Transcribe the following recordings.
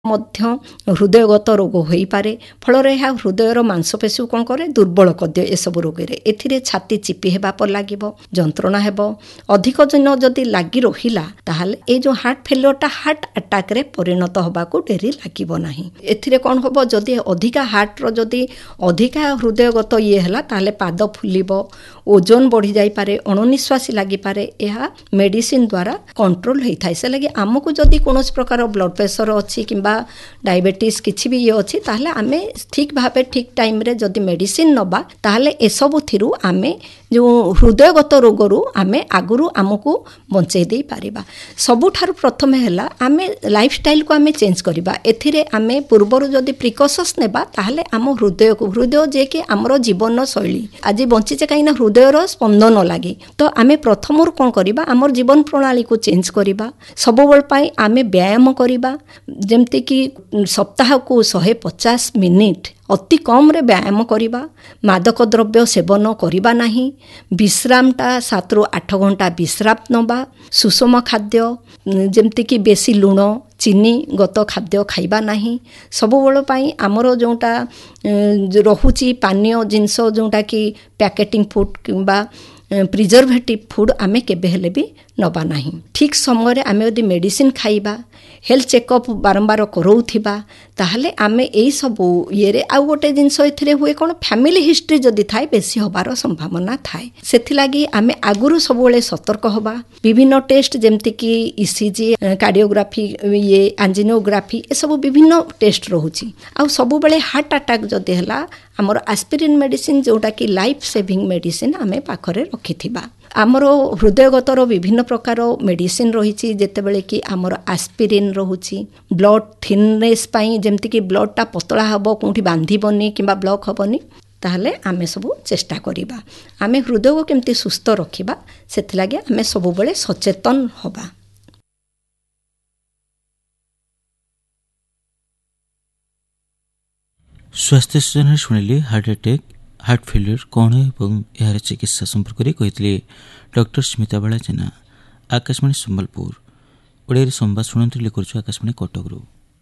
ମଧ୍ୟ ହୃଦୟଗତ ରୋଗ ହୋଇପାରେ। ଫଳରେ ଏହା ହୃଦୟର ମାଂସପେଶୀକୁ କ'ଣ କରେ, ଦୁର୍ବଳ କରିଦିଏ। ଏସବୁ ରୋଗରେ ଏଥିରେ ଛାତି ଚିପି ହେବା ପରେ ଲାଗିବ, ଯନ୍ତ୍ରଣା ହେବ। ଅଧିକ ଦିନ ଯଦି ଲାଗି ରହିଲା ତାହେଲେ ଏଇ ଯେଉଁ ହାର୍ଟ ଫେଲିୟରଟା ହାର୍ଟ ଆଟାକରେ ପରିଣତ ହେବାକୁ ଡେରି ଲାଗିବ ନାହିଁ। ଏଥିରେ କ'ଣ ହେବ, ଯଦି ଅଧିକା ହାର୍ଟର ଯଦି ଅଧିକା ହୃଦୟଗତ ହେଲା ତାହେଲେ ପାଦ ଫୁଲିବ, ଓଜନ ବଢ଼ି ଯାଇପାରେ, ଅଣନିଶ୍ୱାସୀ ଲାଗିପାରେ। ଏହା ମେଡ଼ିସିନ ଦ୍ୱାରା କଣ୍ଟ୍ରୋଲ ହୋଇଥାଏ। ସେ ଲାଗି ଆମକୁ ଯଦି କୌଣସି ପ୍ରକାର ବ୍ଲଡ଼ ପ୍ରେସର ଅଛି କିମ୍ବା ଡାଇବେଟିସ୍ କିଛି ବି ଅଛି ତାହେଲେ ଆମେ ଠିକ୍ ଭାବେ ଠିକ୍ ଟାଇମ୍ରେ ଯଦି ମେଡ଼ିସିନ ନେବା ତାହେଲେ ଏସବୁଥିରୁ ଆମେ ଯେଉଁ ହୃଦୟଗତ ରୋଗରୁ ଆମେ ଆଗରୁ ଆମକୁ ବଞ୍ଚେଇ ଦେଇପାରିବା। ସବୁଠାରୁ ପ୍ରଥମେ ହେଲା ଆମେ ଲାଇଫଷ୍ଟାଇଲକୁ ଆମେ ଚେଞ୍ଜ କରିବା। ଏଥିରେ ଆମେ ପୂର୍ବରୁ ଯଦି ପ୍ରିକସନ୍ସ ନେବା ତାହେଲେ ଆମ ହୃଦୟ ଯିଏକି ଆମର ଜୀବନ ଶୈଳୀ, ଆଜି ବଞ୍ଚିଛେ କାହିଁକିନା ହୃଦୟର ସ୍ପନ୍ଦନ ଲାଗି, ତ ଆମେ ପ୍ରଥମରୁ କ'ଣ କରିବା, ଆମର ଜୀବନ ପ୍ରଣାଳୀକୁ ଚେଞ୍ଜ କରିବା। ସବୁବେଳେ ପାଇଁ ଆମେ ବ୍ୟାୟାମ କରିବା, ଯେମିତିକି ସପ୍ତାହକୁ 150 ମିନିଟ୍ ଅତି କମ୍ରେ ବ୍ୟାୟାମ କରିବା। ମାଦକ ଦ୍ରବ୍ୟ ସେବନ କରିବା ନାହିଁ। ବିଶ୍ରାମଟା 7ରୁ 8 ଘଣ୍ଟା ବିଶ୍ରାମ ନେବା। ସୁଷମ ଖାଦ୍ୟ ଯେମିତିକି ବେଶୀ ଲୁଣ ଚିନିଗତ ଖାଦ୍ୟ ଖାଇବା ନାହିଁ। ସବୁବେଳ ପାଇଁ ଆମର ଯେଉଁଟା ରହୁଛି ପାନୀୟ ଜିନିଷ, ଯେଉଁଟାକି ପ୍ୟାକେଟିଂ ଫୁଡ଼୍ କିମ୍ବା ପ୍ରିଜର୍ଭେଟିଭ୍ ଫୁଡ଼୍ ଆମେ କେବେ ହେଲେ ବି ନେବା ନାହିଁ। ଠିକ୍ ସମୟରେ ଆମେ ଯଦି ମେଡ଼ିସିନ ଖାଇବା, ହେଲ୍ଥ ଚେକଅପ୍ ବାରମ୍ବାର କରାଉଥିବା ତାହେଲେ ଆମେ ଏଇସବୁ ଇଏରେ ଆଉ ଗୋଟେ ଜିନିଷ ଏଥିରେ ହୁଏ କ'ଣ, ଫ୍ୟାମିଲି ହିଷ୍ଟ୍ରି ଯଦି ଥାଏ ବେଶୀ ହେବାର ସମ୍ଭାବନା ଥାଏ। ସେଥିଲାଗି ଆମେ ଆଗରୁ ସବୁବେଳେ ସତର୍କ ହେବା। ବିଭିନ୍ନ ଟେଷ୍ଟ ଯେମିତିକି ଇସିଜି, କାର୍ଡ଼ିଓଗ୍ରାଫି, ଆଞ୍ଜିନିଓଗ୍ରାଫି, ଏସବୁ ବିଭିନ୍ନ ଟେଷ୍ଟ ରହୁଛି। ଆଉ ସବୁବେଳେ ହାର୍ଟ ଆଟାକ୍ ଯଦି ହେଲା ଆମର ଆସ୍ପିରିନ୍ ମେଡ଼ିସିନ ଯେଉଁଟାକି ଲାଇଫ୍ ସେଭିଂ ମେଡ଼ିସିନ ଆମେ ପାଖରେ ରଖିଥିବା। ଆମର ହୃଦୟଗତର ବିଭିନ୍ନ ପ୍ରକାର ମେଡ଼ିସିନ ରହିଛି, ଯେତେବେଳେ କି ଆମର ଆସ୍ପିରିନ୍ ରହୁଛି ବ୍ଲଡ଼ ଥିନନେସ୍ ପାଇଁ, ଯେମିତିକି ବ୍ଲଡ଼ଟା ପତଳା ହେବ, କେଉଁଠି ବାନ୍ଧିବନି କିମ୍ବା ବ୍ଲକ୍ ହେବନି, ତାହେଲେ ଆମେ ସବୁ ଚେଷ୍ଟା କରିବା। ଆମେ ହୃଦୟକୁ କେମିତି ସୁସ୍ଥ ରଖିବା ସେଥିଲାଗି ଆମେ ସବୁବେଳେ ସଚେତନ ହେବା। ସ୍ୱାସ୍ଥ୍ୟ ସୂଚନା ଶୁଣିଲେ ହାର୍ଟ ଆଟାକ୍, ହାର୍ଟ ଫେଲିୟର କ'ଣ ଏବଂ ଏହାର ଚିକିତ୍ସା ସମ୍ପର୍କରେ କହିଥିଲେ ଡକ୍ଟର ସ୍ମିତା ବାଳା ଜେନା। ଆକାଶବାଣୀ ସମ୍ବଲପୁର ଓଡ଼ିଆରେ ସମ୍ବାଦ ଶୁଣନ୍ତୁ, ଲେଖୁଛୁ ଆକାଶବାଣୀ କଟକରୁ।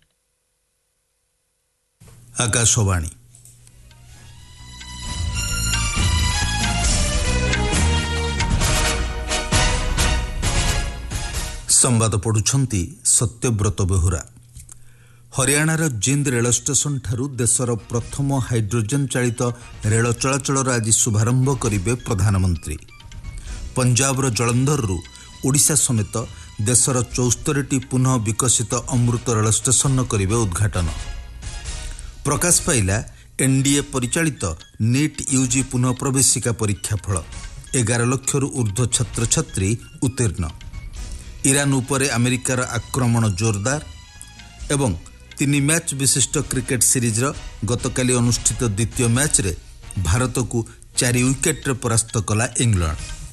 ଆକାଶବାଣୀ ସମ୍ବାଦ ପଢ଼ୁଛନ୍ତି ସତ୍ୟବ୍ରତ ବେହୁରା। ହରିୟାଣାର ଜିନ୍ଦ ରେଳ ଷ୍ଟେସନଠାରୁ ଦେଶର ପ୍ରଥମ ହାଇଡ୍ରୋଜେନ୍ ଚାଳିତ ରେଳ ଚଳାଚଳର ଆଜି ଶୁଭାରମ୍ଭ କରିବେ ପ୍ରଧାନମନ୍ତ୍ରୀ। ପଞ୍ଜାବର ଜଳନ୍ଧରରୁ ଓଡ଼ିଶା ସମେତ ଦେଶର 74ଟି ପୁନଃ ବିକଶିତ ଅମୃତ ରେଳ ଷ୍ଟେସନର କରିବେ ଉଦ୍ଘାଟନ। ପ୍ରକାଶ ପାଇଲା ଏନ୍ଡିଏ ପରିଚାଳିତ ନିଟ୍ ୟୁଜି ପୁନଃ ପ୍ରବେଶିକା ପରୀକ୍ଷା ଫଳ। 11 ଲକ୍ଷରୁ ଉର୍ଦ୍ଧ୍ୱ ଛାତ୍ରଛାତ୍ରୀ ଉତ୍ତୀର୍ଣ୍ଣ। ଇରାନ ଉପରେ ଆମେରିକାର ଆକ୍ରମଣ ଜୋରଦାର ଏବଂ 3 ମ୍ୟାଚ୍ ବିଶିଷ୍ଟ କ୍ରିକେଟ ସିରିଜର ଗତକାଲି ଅନୁଷ୍ଠିତ ଦ୍ୱିତୀୟ ମ୍ୟାଚ୍ରେ ଭାରତକୁ 4 ୱିକେଟ୍ରେ ପରାସ୍ତ କଲା ଇଂଲଣ୍ଡ।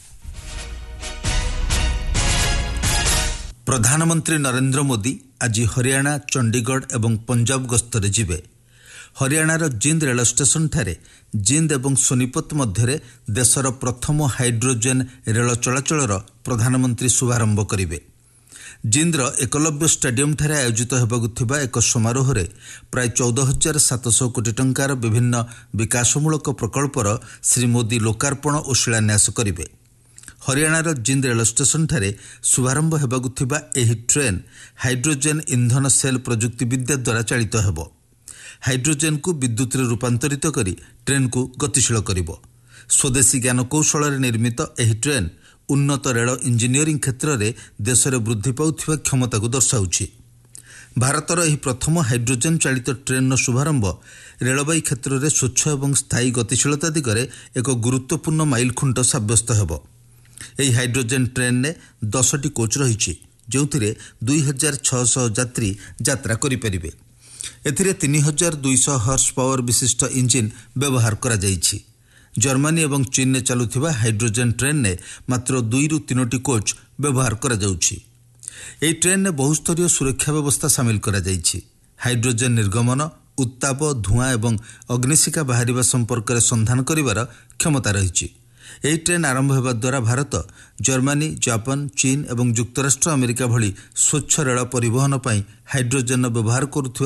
ପ୍ରଧାନମନ୍ତ୍ରୀ ନରେନ୍ଦ୍ର ମୋଦି ଆଜି ହରିୟାଣା, ଚଣ୍ଡିଗଡ଼ ଏବଂ ପଞ୍ଜାବ ଗସ୍ତରେ ଯିବେ। ହରିୟାଣାର ଜିନ୍ଦ ରେଳ ଷ୍ଟେସନଠାରେ ଜିନ୍ଦ ଏବଂ ସୋନିପତ ମଧ୍ୟରେ ଦେଶର ପ୍ରଥମ ହାଇଡ୍ରୋଜେନ୍ ରେଳ ଚଳାଚଳର ପ୍ରଧାନମନ୍ତ୍ରୀ ଶୁଭାରମ୍ଭ କରିବେ। ଜିନ୍ଦର ଏକଲବ୍ୟ ଷ୍ଟାଡିୟମଠାରେ ଆୟୋଜିତ ହେବାକୁ ଥିବା ଏକ ସମାରୋହରେ ପ୍ରାୟ 14,700 କୋଟି ଟଙ୍କାର ବିଭିନ୍ନ ବିକାଶମୂଳକ ପ୍ରକଳ୍ପର ଶ୍ରୀ ମୋଦି ଲୋକାର୍ପଣ ଓ ଶିଳାନ୍ୟାସ କରିବେ। ହରିୟାଣାର ଜିନ୍ଦ ରେଳ ଷ୍ଟେସନଠାରେ ଶୁଭାରମ୍ଭ ହେବାକୁ ଥିବା ଏହି ଟ୍ରେନ୍ ହାଇଡ୍ରୋଜେନ୍ ଇନ୍ଧନ ସେଲ୍ ପ୍ରଯୁକ୍ତିବିଦ୍ୟା ଦ୍ୱାରା ଚାଳିତ ହେବ। ହାଇଡ୍ରୋଜେନ୍କୁ ବିଦ୍ୟୁତରେ ରୂପାନ୍ତରିତ କରି ଟ୍ରେନ୍କୁ ଗତିଶୀଳ କରିବ। ସ୍ୱଦେଶୀ ଜ୍ଞାନକୌଶଳରେ ନିର୍ମିତ ଏହି ଟ୍ରେନ୍ ଉନ୍ନତ ରେଳ ଇଞ୍ଜିନିୟରିଂ କ୍ଷେତ୍ରରେ ଦେଶରେ ବୃଦ୍ଧି ପାଉଥିବା କ୍ଷମତାକୁ ଦର୍ଶାଉଛି। ଭାରତର ଏହି ପ୍ରଥମ ହାଇଡ୍ରୋଜେନ୍ ଚାଳିତ ଟ୍ରେନ୍ର ଶୁଭାରମ୍ଭ ରେଳବାଇ କ୍ଷେତ୍ରରେ ସ୍ୱଚ୍ଛ ଏବଂ ସ୍ଥାୟୀ ଗତିଶୀଳତା ଦିଗରେ ଏକ ଗୁରୁତ୍ୱପୂର୍ଣ୍ଣ ମାଇଲଖୁଣ୍ଟ ସାବ୍ୟସ୍ତ ହେବ। ଏହି ହାଇଡ୍ରୋଜେନ୍ ଟ୍ରେନ୍ରେ 10ଟି କୋଚ୍ ରହିଛି, ଯେଉଁଥିରେ 2,600 ଯାତ୍ରୀ ଯାତ୍ରା କରିପାରିବେ। ଏଥିରେ 3,200 ହର୍ସ ପାୱାର ବିଶିଷ୍ଟ ଇଞ୍ଜିନ୍ ବ୍ୟବହାର କରାଯାଇଛି। ଜର୍ମାନୀ ଏବଂ ଚୀନରେ ଚାଲୁଥିବା ହାଇଡ୍ରୋଜେନ୍ ଟ୍ରେନ୍ରେ ମାତ୍ର 2ରୁ 3ଟି କୋଚ୍ ବ୍ୟବହାର କରାଯାଉଛି। ଏହି ଟ୍ରେନ୍ରେ ବହୁସ୍ତରୀୟ ସୁରକ୍ଷା ବ୍ୟବସ୍ଥା ସାମିଲ କରାଯାଇଛି। ହାଇଡ୍ରୋଜେନ୍ ନିର୍ଗମନ, ଉତ୍ତାପ, ଧୂଆଁ ଏବଂ ଅଗ୍ନିଶିଖା ବାହାରିବା ସମ୍ପର୍କରେ ସନ୍ଧାନ କରିବାର କ୍ଷମତା ରହିଛି। ଏହି ଟ୍ରେନ୍ ଆରମ୍ଭ ହେବା ଦ୍ୱାରା ଭାରତ ଜର୍ମାନୀ, ଜାପାନ, ଚୀନ ଏବଂ ଯୁକ୍ତରାଷ୍ଟ୍ର ଆମେରିକା ଭଳି ସ୍ୱଚ୍ଛ ରେଳ ପରିବହନ ପାଇଁ ହାଇଡ୍ରୋଜେନ୍ର ବ୍ୟବହାର କରୁଥିବା